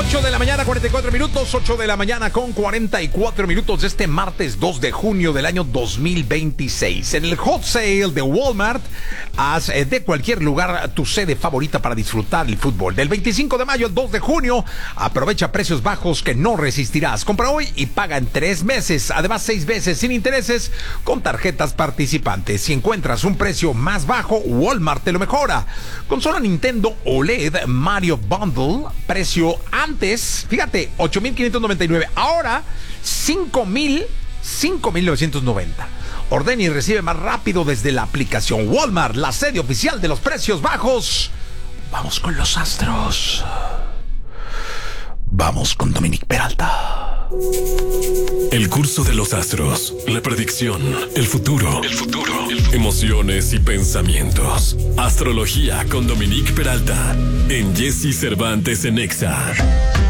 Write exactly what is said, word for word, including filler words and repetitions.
ocho de la mañana, cuarenta y cuatro minutos. ocho de la mañana con cuarenta y cuatro minutos de este martes dos de junio del año dos mil veintiséis. En el Hot Sale de Walmart, haz de cualquier lugar tu sede favorita para disfrutar el fútbol. Del veinticinco de mayo al dos de junio, aprovecha precios bajos que no resistirás. Compra hoy y paga en tres meses. Además, seis veces sin intereses con tarjetas participantes. Si encuentras un precio más bajo, Walmart te lo mejora. Consola Nintendo O L E D Mario Bundle, precio antes, fíjate, ocho mil quinientos noventa y nueve, ahora cinco mil novecientos noventa. Ordena y recibe más rápido desde la aplicación. Walmart, la sede oficial de los precios bajos. Vamos con los astros. Vamos con Dominique Peralta. El curso de los astros, la predicción, el futuro, el futuro, emociones y pensamientos. Astrología con Dominique Peralta en Jesse Cervantes en Exa.